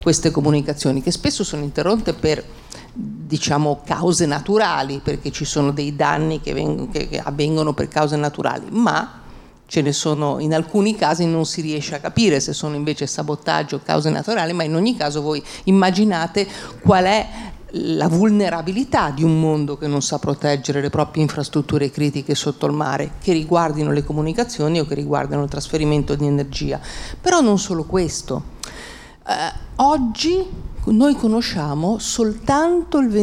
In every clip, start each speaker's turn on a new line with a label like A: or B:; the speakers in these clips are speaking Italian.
A: queste comunicazioni, che spesso sono interrotte per, diciamo, cause naturali, perché ci sono dei danni che avvengono per cause naturali, ma ce ne sono, in alcuni casi non si riesce a capire se sono invece sabotaggio o cause naturali, ma in ogni caso voi immaginate qual è la vulnerabilità di un mondo che non sa proteggere le proprie infrastrutture critiche sotto il mare, che riguardino le comunicazioni o che riguardino il trasferimento di energia. Però non solo questo. Oggi noi conosciamo soltanto il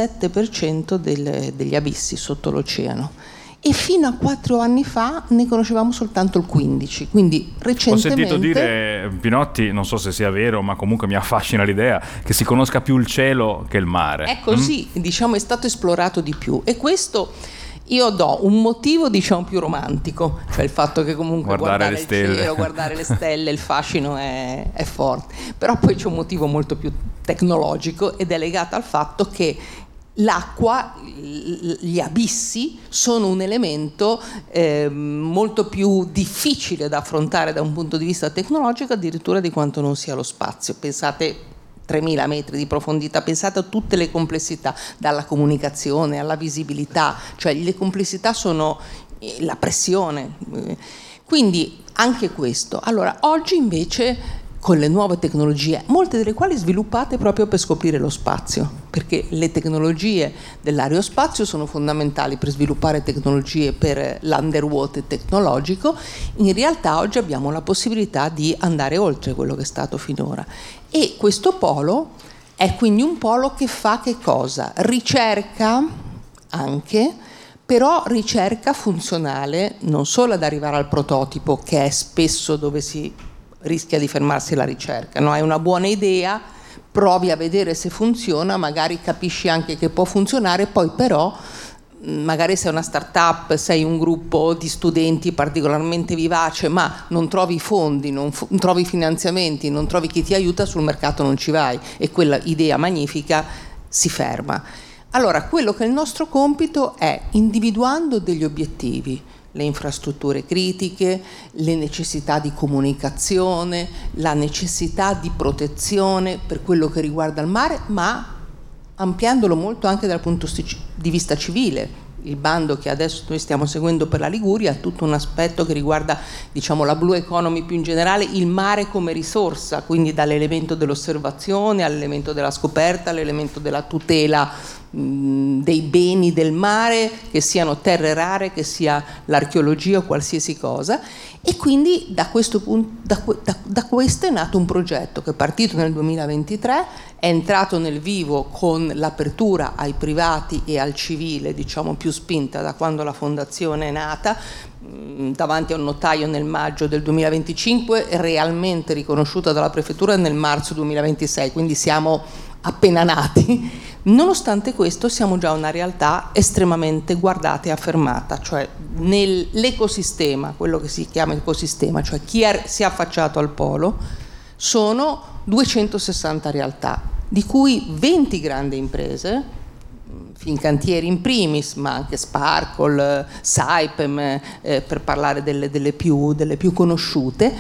A: 27% degli abissi sotto l'oceano, e fino a 4 anni fa ne conoscevamo soltanto il 15%, quindi recentemente...
B: Ho sentito dire, Pinotti, non so se sia vero, ma comunque mi affascina l'idea che si conosca più il cielo che il mare.
A: È così, diciamo, è stato esplorato di più, e questo io do un motivo, diciamo, più romantico, cioè il fatto che comunque guardare il cielo, guardare le stelle, il fascino è forte, però poi c'è un motivo molto più tecnologico, ed è legato al fatto che l'acqua, gli abissi, sono un elemento molto più difficile da affrontare da un punto di vista tecnologico addirittura di quanto non sia lo spazio. Pensate 3.000 metri di profondità, pensate a tutte le complessità, dalla comunicazione alla visibilità, cioè le complessità sono la pressione, quindi anche questo. Allora, oggi invece, con le nuove tecnologie, molte delle quali sviluppate proprio per scoprire lo spazio, perché le tecnologie dell'aerospazio sono fondamentali per sviluppare tecnologie per l'underwater tecnologico, in realtà oggi abbiamo la possibilità di andare oltre quello che è stato finora. E questo polo è quindi un polo che fa che cosa? Ricerca anche, però ricerca funzionale, non solo ad arrivare al prototipo, che è spesso dove si rischia di fermarsi la ricerca, no? Hai una buona idea, provi a vedere se funziona, magari capisci anche che può funzionare, poi però magari sei una startup, sei un gruppo di studenti particolarmente vivace, ma non trovi fondi, non trovi finanziamenti, non trovi chi ti aiuta, sul mercato non ci vai, e quella idea magnifica si ferma. Allora, quello che è il nostro compito è, individuando degli obiettivi, le infrastrutture critiche, le necessità di comunicazione, la necessità di protezione per quello che riguarda il mare, ma ampliandolo molto anche dal punto di vista civile. Il bando che adesso noi stiamo seguendo per la Liguria ha tutto un aspetto che riguarda, diciamo, la blue economy più in generale, il mare come risorsa, quindi dall'elemento dell'osservazione all'elemento della scoperta, all'elemento della tutela dei beni del mare, che siano terre rare, che sia l'archeologia o qualsiasi cosa. E quindi da questo è nato un progetto che è partito nel 2023, è entrato nel vivo con l'apertura ai privati e al civile, diciamo più spinta da quando la fondazione è nata, davanti a un notaio nel maggio del 2025, realmente riconosciuta dalla prefettura nel marzo 2026, quindi siamo appena nati. Nonostante questo siamo già una realtà estremamente guardata e affermata, cioè nell'ecosistema, quello che si chiama ecosistema, cioè chi si è affacciato al polo, sono 260 realtà, di cui 20 grandi imprese, Fincantieri in primis, ma anche Sparkle, Saipem, per parlare delle più conosciute,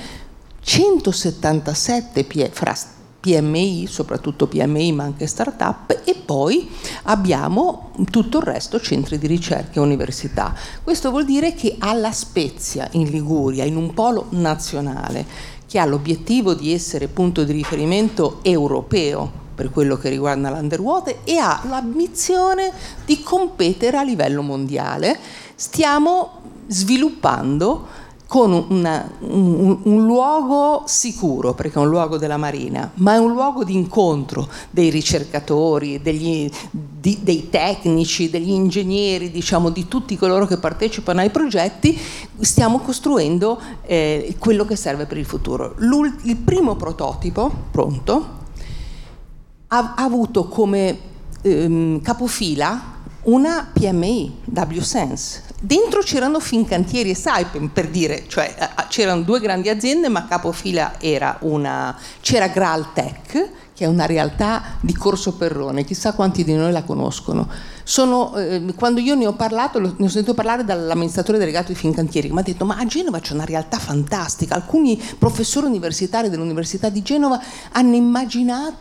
A: 177 fra PMI, soprattutto PMI, ma anche start-up, e poi abbiamo tutto il resto, centri di ricerca e università. Questo vuol dire che a La Spezia, in Liguria, in un polo nazionale, che ha l'obiettivo di essere punto di riferimento europeo per quello che riguarda l'underwater e ha l'ambizione di competere a livello mondiale, stiamo sviluppando con un luogo sicuro, perché è un luogo della Marina, ma è un luogo di incontro dei ricercatori, dei tecnici, degli ingegneri, diciamo di tutti coloro che partecipano ai progetti. Stiamo costruendo quello che serve per il futuro. Il primo prototipo pronto ha avuto come capofila una PMI, WSense, Dentro c'erano Fincantieri e Saipem, per dire, cioè c'erano 2 grandi aziende, ma capofila c'era Graaltech, che è una realtà di Corso Perrone, chissà quanti di noi la conoscono. Quando io ne ho parlato, ne ho sentito parlare dall'amministratore delegato di Fincantieri, che mi ha detto: ma a Genova c'è una realtà fantastica, alcuni professori universitari dell'Università di Genova hanno immaginato